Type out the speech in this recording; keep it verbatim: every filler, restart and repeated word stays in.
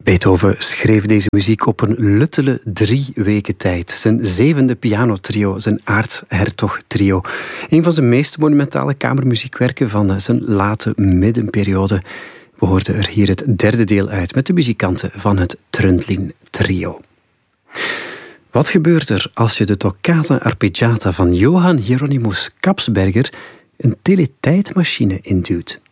Beethoven schreef deze muziek op een luttele drie weken tijd. Zijn zevende pianotrio, zijn Aartshertog-trio. Een van zijn meest monumentale kamermuziekwerken van zijn late middenperiode. We hoorden er hier het derde deel uit met de muzikanten van het Tröndlin-trio. Wat gebeurt er als je de Toccata Arpeggiata van Johann Hieronymus Kapsberger een teletijdmachine induwt?